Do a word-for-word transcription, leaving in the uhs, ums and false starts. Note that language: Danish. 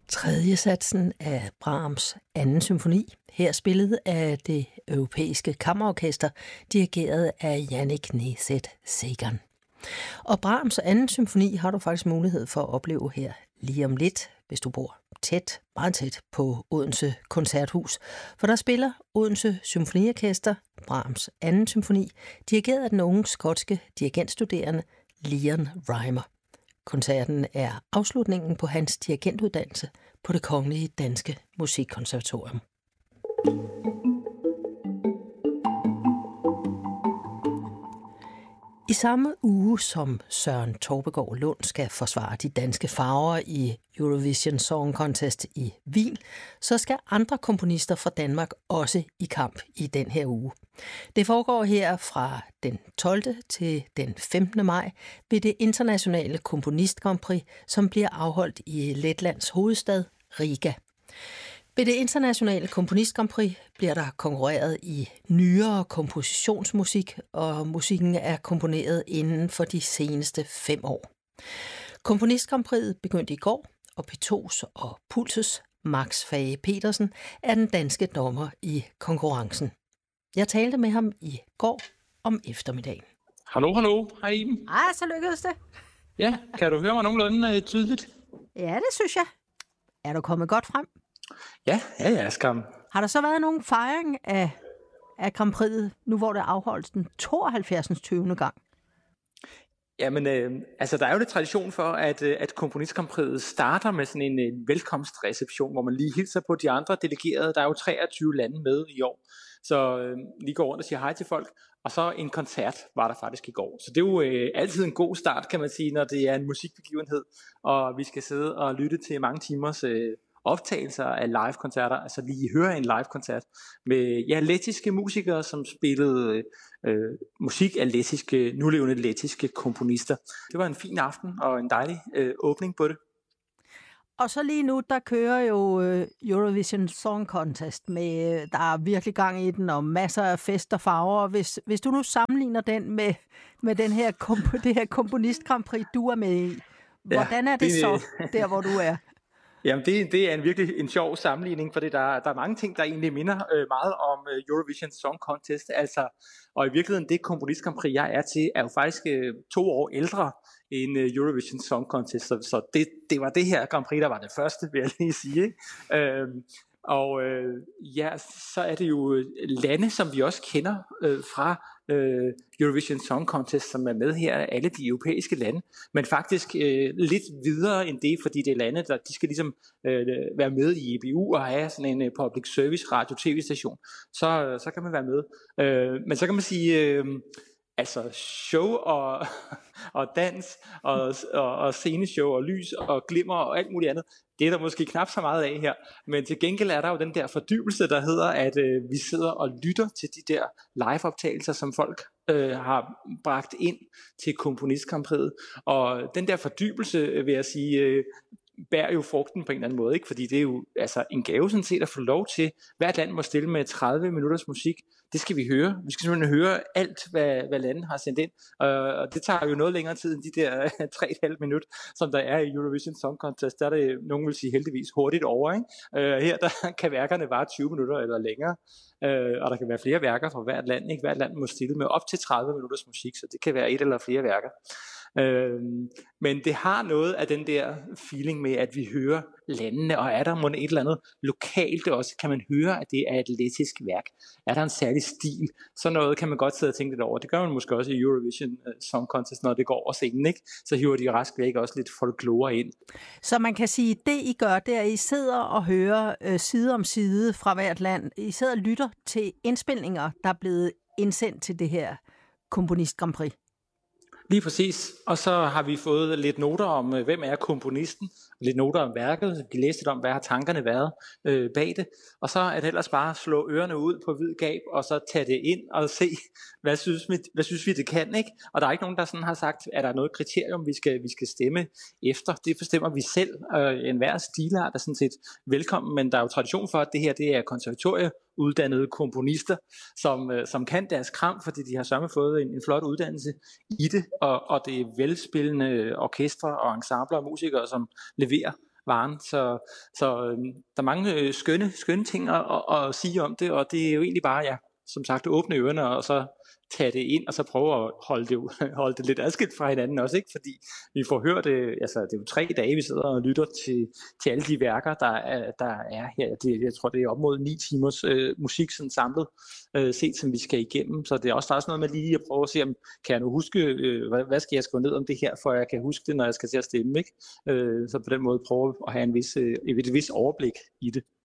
Tredje satsen af Brahms anden symfoni, her spillet af det europæiske kammerorkester, dirigeret af Jannik Necdet-Segan. Og Brahms anden symfoni har du faktisk mulighed for at opleve her lige om lidt, hvis du bor tæt, meget tæt på Odense Koncerthus. For der spiller Odense Symfoniorkester Brahms anden symfoni, dirigeret af den unge skotske dirigentstuderende Leon Reimer. Koncerten er afslutningen på hans dirigentuddannelse på Det Kongelige Danske Musikkonservatorium. I samme uge som Søren Torpegaard Lund skal forsvare de danske farver i Eurovision Song Contest i Wien, så skal andre komponister fra Danmark også i kamp i den her uge. Det foregår her fra den tolvte til den femtende maj ved det internationale komponist Grand Prix, som bliver afholdt i Letlands hovedstad Riga. Ved det internationale komponist Grand Prix bliver der konkurreret i nyere kompositionsmusik, og musikken er komponeret inden for de seneste fem år. Komponist Grand Prix begyndte i går, og P to's og Pulses Max Fage Petersen er den danske dommer i konkurrencen. Jeg talte med ham i går om eftermiddagen. Hallo, hallo. Hej Iben. Ej, så lykkedes det. Ja, kan du høre mig nogenlunde tydeligt? Ja, det synes jeg. Er du kommet godt frem? Ja, ja, ja, skam. Har der så været nogen fejring af, af Grand Prix'et, nu hvor det afholdes den tooghalvfjerdsende tyvende gang? Jamen, øh, altså der er jo lidt tradition for, at, øh, at Komponist Grand Prix'et starter med sådan en, en velkomstreception, hvor man lige hilser på de andre delegerede. Der er jo treogtyve lande med i år, så øh, lige går rundt og siger hej til folk. Og så en koncert var der faktisk i går. Så det er jo øh, altid en god start, kan man sige, når det er en musikbegivenhed, og vi skal sidde og lytte til mange timers øh, optagelser af live-koncerter, altså lige høre en live-koncert med ja, lettiske musikere, som spillede øh, musik af lettiske, nulevende lettiske komponister. Det var en fin aften og en dejlig øh, åbning på det. Og så lige nu, der kører jo Eurovision Song Contest, med, der er virkelig gang i den, og masser af fest og farver. Hvis, hvis du nu sammenligner den med, med den her, komp- det her komponist Grand Prix, du er med i, hvordan er det, det så, der hvor du er? Jamen det, det er en virkelig en sjov sammenligning, for der, der er mange ting, der egentlig minder øh, meget om øh, Eurovision Song Contest. Altså, og i virkeligheden det komponist Grand Prix, jeg er til, er jo faktisk øh, to år ældre end øh, Eurovision Song Contest. Så, så det, det var det her Grand Prix, der var det første, vil jeg lige sige. Ikke? Øh, og øh, ja, så er det jo lande, som vi også kender øh, fra øh, Eurovision Song Contest, som er med her, alle de europæiske lande, men faktisk øh, lidt videre end det, fordi det er lande, der de skal ligesom øh, være med i E B U og have sådan en uh, public service radio-tv-station, så, så kan man være med. Øh, men så kan man sige, øh, altså show og, og dans og, og, og sceneshow og lys og glimmer og alt muligt andet, det er der måske knap så meget af her, men til gengæld er der jo den der fordybelse, der hedder, at øh, vi sidder og lytter til de der live-optagelser, som folk øh, har bragt ind til Komponist Grand Prix'et, og den der fordybelse, vil jeg sige, øh, bærer jo frugten på en eller anden måde, ikke? Fordi det er jo altså en gave sådan set at få lov til, hvert land må stille med tredive minutters musik. Det skal vi høre. Vi skal simpelthen høre alt, hvad, hvad landet har sendt ind, og det tager jo noget længere tid end de der tre komma fem minut, som der er i Eurovision Song Contest. Der er det, nogen vil sige heldigvis, hurtigt over, ikke? Uh, her der kan værkerne vare tyve minutter eller længere, uh, og der kan være flere værker fra hvert land, ikke? Hvert land må stille med op til tredive minutters musik, så det kan være et eller flere værker. Øhm, men det har noget af den der feeling med, at vi hører landene, og er der måske et eller andet lokalt også, kan man høre, at det er et lettisk værk. Er der en særlig stil? Så noget kan man godt sidde og tænke lidt over. Det gør man måske også i Eurovision Song Contest, når det går over scenen, ikke? Så hiver de rask væk også lidt folklore ind. Så man kan sige, det I gør, det er, at I sidder og hører øh, side om side fra hvert land. I sidder og lytter til indspilninger, der er blevet indsendt til det her Komponist Grand Prix. Lige præcis, og så har vi fået lidt noter om, hvem er komponisten, lidt noter om værket, vi læste lidt om, hvad har tankerne været øh, bag det, og så er det ellers bare at slå ørerne ud på vid gab, og så tage det ind og se, hvad synes vi, hvad synes vi det kan, ikke? Og der er ikke nogen, der sådan har sagt, er der noget kriterium, vi skal, vi skal stemme efter, det bestemmer vi selv, øh, enhver stilart er sådan set velkommen, men der er jo tradition for, at det her, det er konservatoriet, uddannede komponister, som, øh, som kan deres kram, fordi de har sørme fået en, en flot uddannelse i det, og, og det er velspillende orkestre og ensembler og musikere, som leverer varen. Så, så øh, der er mange øh, skønne, skønne ting at, at, at sige om det, og det er jo egentlig bare, ja, som sagt, åbne ørerne, og så tage det ind, og så prøve at holde det, holde det lidt adskilt fra hinanden også, ikke? Fordi vi får hørt, det, altså det er jo tre dage, vi sidder og lytter til, til alle de værker, der er, der er her. Det, jeg tror, det er op mod ni timers øh, musik sådan samlet øh, set, som vi skal igennem. Så det er også, der er også noget med lige at prøve at se, om kan jeg nu huske, øh, hvad, hvad skal jeg skrive ned om det her, for jeg kan huske det, når jeg skal til at stemme, ikke? Øh, så på den måde prøve at have en vis, øh, et vis overblik i det.